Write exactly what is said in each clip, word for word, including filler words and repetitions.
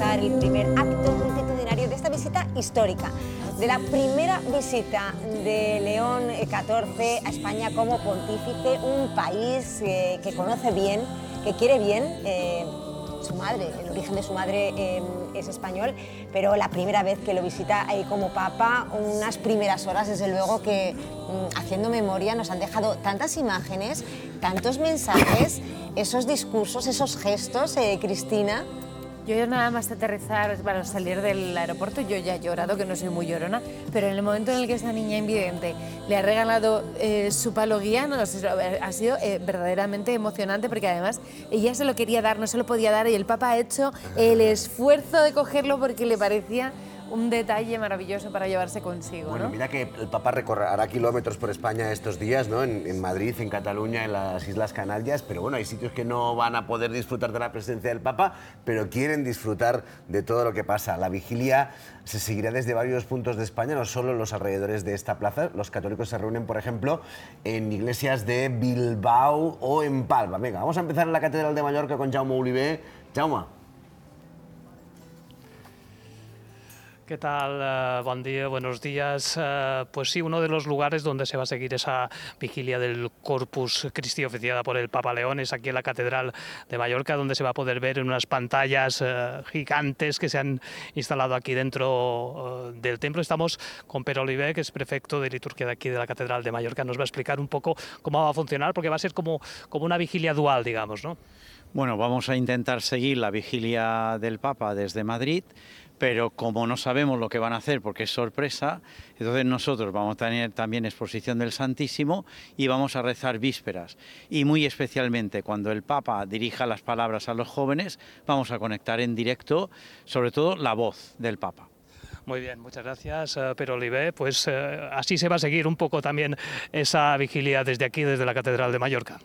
comenzar el primer acto multitudinario de esta visita histórica, de la primera visita de León catorce a España como pontífice, un país eh, que conoce bien, que quiere bien. Eh, su madre, el origen de su madre eh, es español, pero la primera vez que lo visita ahí como papa, unas primeras horas, desde luego que mm, haciendo memoria nos han dejado tantas imágenes, tantos mensajes, esos discursos, esos gestos, eh, Cristina. Yo nada más aterrizar, para salir del aeropuerto, yo ya he llorado, que no soy muy llorona, pero en el momento en el que esa niña invidente le ha regalado eh, su palo guía, no, ha sido eh, verdaderamente emocionante, porque además ella se lo quería dar, no se lo podía dar, y el Papa ha hecho el esfuerzo de cogerlo porque le parecía un detalle maravilloso para llevarse consigo. Bueno, ¿no? mira que el Papa recorrerá kilómetros por España estos días, ¿no? En, en Madrid, en Cataluña, en las Islas Canarias, pero bueno, hay sitios que no van a poder disfrutar de la presencia del Papa, pero quieren disfrutar de todo lo que pasa. La vigilia se seguirá desde varios puntos de España, no solo en los alrededores de esta plaza. Los católicos se reúnen, por ejemplo, en iglesias de Bilbao o en Palma. Venga, vamos a empezar en la Catedral de Mallorca con Jaume Oliver. Jaume. ¿Qué tal? Uh, buen día, buenos días. Uh, pues sí, uno de los lugares donde se va a seguir esa vigilia del Corpus Christi oficiada por el Papa León es aquí en la Catedral de Mallorca, donde se va a poder ver en unas pantallas uh, gigantes que se han instalado aquí dentro uh, del templo. Estamos con Pere Oliver, que es prefecto de liturgia de aquí de la Catedral de Mallorca. Nos va a explicar un poco cómo va a funcionar, porque va a ser como, como una vigilia dual, digamos, ¿no? Bueno, vamos a intentar seguir la vigilia del Papa desde Madrid, pero como no sabemos lo que van a hacer porque es sorpresa, entonces nosotros vamos a tener también exposición del Santísimo y vamos a rezar vísperas. Y muy especialmente cuando el Papa dirija las palabras a los jóvenes, vamos a conectar en directo, sobre todo, la voz del Papa. Muy bien, muchas gracias, uh, Pere Oliver. Pues uh, así se va a seguir un poco también esa vigilia desde aquí, desde la Catedral de Mallorca.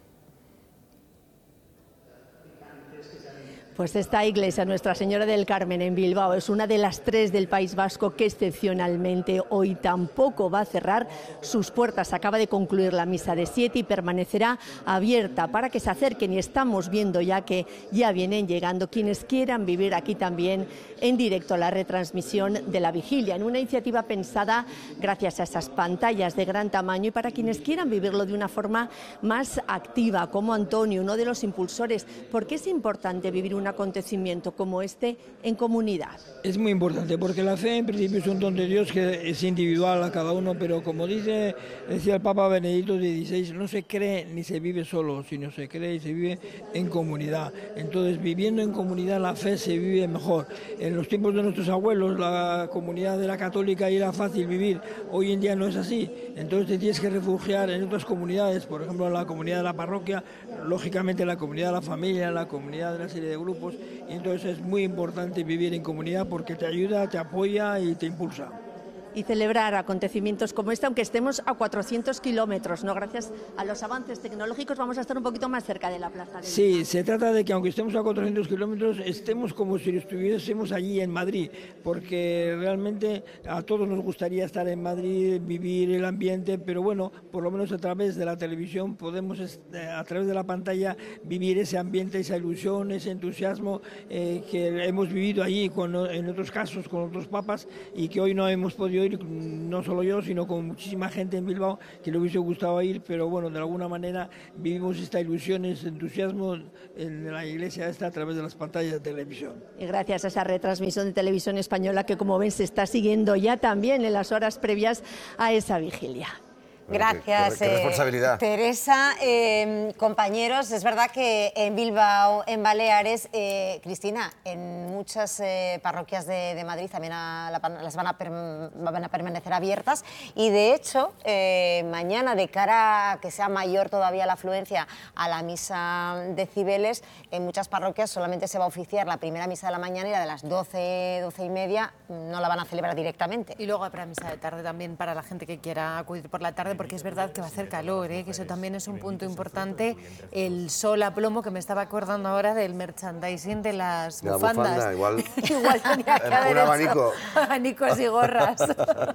Pues esta iglesia, Nuestra Señora del Carmen en Bilbao, es una de las tres del País Vasco que excepcionalmente hoy tampoco va a cerrar sus puertas. Acaba de concluir la misa de siete y permanecerá abierta para que se acerquen, y estamos viendo ya que ya vienen llegando quienes quieran vivir aquí también en directo la retransmisión de la vigilia, en una iniciativa pensada gracias a esas pantallas de gran tamaño y para quienes quieran vivirlo de una forma más activa, como Antonio, uno de los impulsores. ¿Por qué es importante vivir un acontecimiento como este en comunidad? Es muy importante porque la fe en principio es un don de Dios que es individual a cada uno, pero como dice, decía el Papa Benedicto dieciséis, no se cree ni se vive solo, sino se cree y se vive en comunidad. Entonces, viviendo en comunidad la fe se vive mejor. En los tiempos de nuestros abuelos la comunidad era católica y era fácil vivir, hoy en día no es así, entonces te tienes que refugiar en otras comunidades, por ejemplo la comunidad de la parroquia, lógicamente la comunidad de la familia, la comunidad de una serie de grupos, y entonces es muy importante vivir en comunidad porque te ayuda, te apoya y te impulsa. Y celebrar acontecimientos como este, aunque estemos a cuatrocientos kilómetros, ¿no? Gracias a los avances tecnológicos vamos a estar un poquito más cerca de la plaza. Del sí, se trata de que aunque estemos a cuatrocientos kilómetros, estemos como si estuviésemos allí en Madrid, porque realmente a todos nos gustaría estar en Madrid, vivir el ambiente, pero bueno, por lo menos a través de la televisión podemos, a través de la pantalla, vivir ese ambiente, esa ilusión, ese entusiasmo eh, que hemos vivido allí con, en otros casos con otros papas y que hoy no hemos podido ir, no solo yo, sino con muchísima gente en Bilbao que le hubiese gustado ir, pero bueno, de alguna manera vivimos esta ilusión, este entusiasmo en la iglesia esta a través de las pantallas de televisión. Y gracias a esa retransmisión de televisión española que, como ven, se está siguiendo ya también en las horas previas a esa vigilia. Gracias, qué, qué responsabilidad. Eh, Teresa. Eh, compañeros, es verdad que en Bilbao, en Baleares, eh, Cristina, en muchas eh, parroquias de, de Madrid también a la, las van a, per, van a permanecer abiertas y de hecho eh, mañana, de cara a que sea mayor todavía la afluencia a la misa de Cibeles, en muchas parroquias solamente se va a oficiar la primera misa de la mañana y la de las doce, doce y media no la van a celebrar directamente. Y luego habrá misa de tarde también para la gente que quiera acudir por la tarde, porque es verdad que va a hacer calor, ¿eh? Que eso también es un punto importante. El sol a plomo, que me estaba acordando ahora del merchandising de las de la bufandas. Bufanda, igual igual tenía que haber un abanico. abanicos y gorras.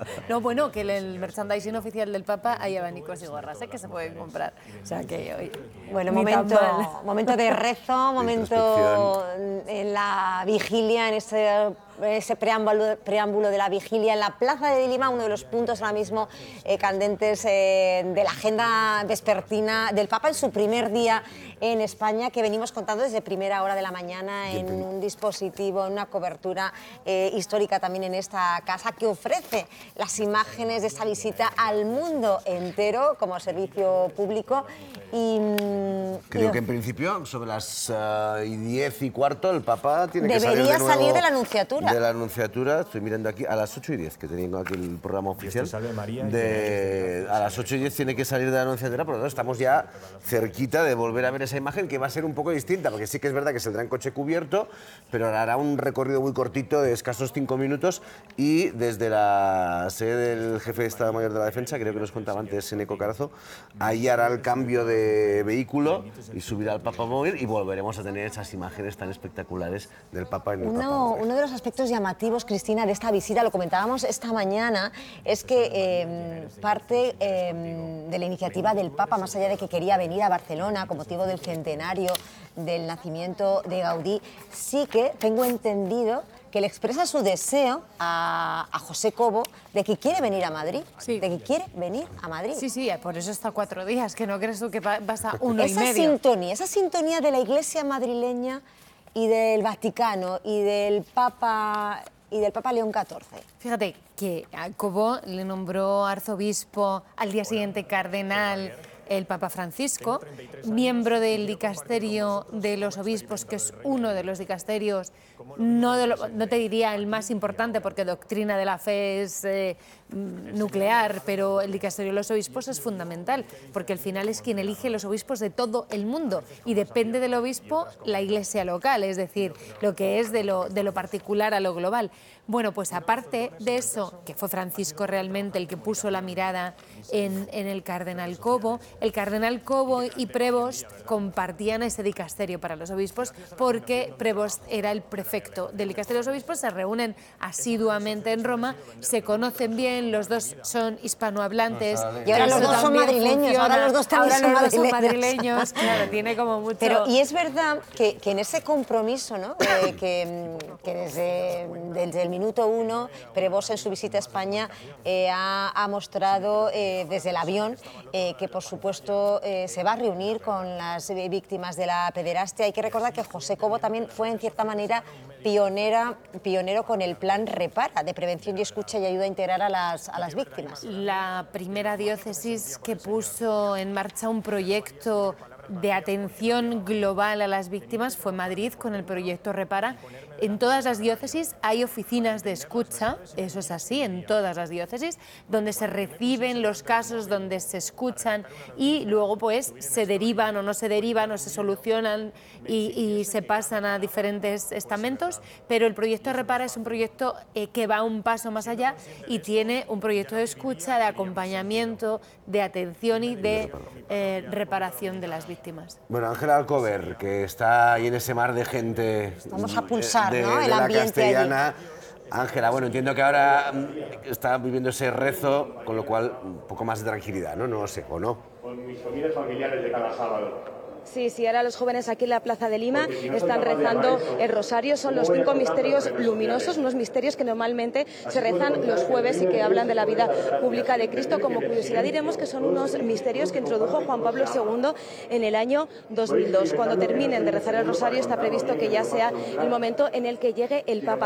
No, bueno, que en el merchandising oficial del Papa hay abanicos y gorras, ¿eh? Que se pueden comprar. O sea que hoy. Bueno, momento, momento de rezo, momento en la vigilia, en ese, ese preámbulo, preámbulo de la vigilia en la Plaza de Lima, uno de los puntos ahora mismo eh, candentes eh, de la agenda vespertina del Papa en su primer día en España, que venimos contando desde primera hora de la mañana en un dispositivo, en una cobertura eh, histórica también en esta casa, que ofrece las imágenes de esta visita al mundo entero como servicio público. Y, Creo y, que en principio, sobre las uh, diez y cuarto, el Papa tiene que salir de debería nuevo salir de la Anunciatura. De la Anunciatura, estoy mirando aquí, a las ocho y diez, que tengo aquí el programa oficial. Salve María, De, a las ocho y diez tiene que salir de la Anunciatura, por lo tanto estamos ya cerquita de volver a ver esa imagen, que va a ser un poco distinta, porque sí que es verdad que saldrá en coche cubierto, pero hará un recorrido muy cortito de escasos cinco minutos, y desde la sede del jefe de Estado Mayor de la Defensa, creo que nos contaba antes Eneco Carazo, ahí hará el cambio de vehículo y subirá al Papa móvil, y volveremos a tener esas imágenes tan espectaculares del Papa en el Uno, Papa móvil. uno de los aspectos llamativos, Cristina, de esta visita, lo comentábamos esta mañana, es que eh, parte eh, de la iniciativa del Papa, más allá de que quería venir a Barcelona con motivo del centenario del nacimiento de Gaudí, sí que tengo entendido que le expresa su deseo a, a José Cobo de que quiere venir a Madrid, Sí. de que quiere venir a Madrid. Sí, sí, por eso está cuatro días, que no crees tú que pa- vas a uno esa y medio. sintonía, esa sintonía de la Iglesia madrileña y del Vaticano y del Papa y del Papa León catorce. Fíjate que a Cobo le nombró arzobispo, al día siguiente cardenal, el Papa Francisco, miembro del dicasterio de los obispos, que es uno de los dicasterios, no, de lo- no te diría el más importante, porque doctrina de la fe es eh, nuclear, pero el dicasterio de los obispos es fundamental, porque al final es quien elige los obispos de todo el mundo, y depende del obispo la iglesia local, es decir, lo que es de lo, de lo particular a lo global. Bueno, pues aparte de eso, que fue Francisco realmente el que puso la mirada en, en el cardenal Cobo, el cardenal Cobo y Prevost compartían ese dicasterio para los obispos, porque Prevost era el prefecto del dicasterio de los obispos, se reúnen asiduamente en Roma, se conocen bien, los dos son hispanohablantes. Y ahora los eso dos son también madrileños, funciona. ahora los dos también Ahora son los dos son madrileños. madrileños, claro, tiene como mucho... Pero, y es verdad que, que en ese compromiso, ¿no? eh, que, que desde, desde el minuto uno, Prevost en su visita a España eh, ha, ha mostrado eh, desde el avión eh, que, por supuesto, eh, se va a reunir con las víctimas de la pederastia. Hay que recordar que José Cobo también fue, en cierta manera, pionera, pionero con el plan Repara, de prevención y escucha y ayuda a integrar a las, a las víctimas. La primera diócesis que puso en marcha un proyecto de atención global a las víctimas fue Madrid, con el proyecto Repara. En todas las diócesis hay oficinas de escucha, eso es así, en todas las diócesis, donde se reciben los casos, donde se escuchan y luego pues se derivan o no se derivan o se solucionan y, y se pasan a diferentes estamentos, pero el proyecto Repara es un proyecto eh, que va un paso más allá y tiene un proyecto de escucha, de acompañamiento, de atención y de eh, reparación de las víctimas. Bueno, Ángela Alcover, que está ahí en ese mar de gente. Vamos a pulsar, de, ¿no? de El la ambiente castellana. Ángela, bueno, entiendo que ahora mm, está viviendo ese rezo, con lo cual un poco más de tranquilidad, ¿no? No sé, ¿o no? Con mis comidas familiares de cada sábado. Sí, sí, ahora los jóvenes aquí en la Plaza de Lima están rezando el rosario. Son los cinco misterios luminosos, unos misterios que normalmente se rezan los jueves y que hablan de la vida pública de Cristo. Como curiosidad diremos que son unos misterios que introdujo Juan Pablo segundo en el año dos mil dos. Cuando terminen de rezar el rosario está previsto que ya sea el momento en el que llegue el Papa.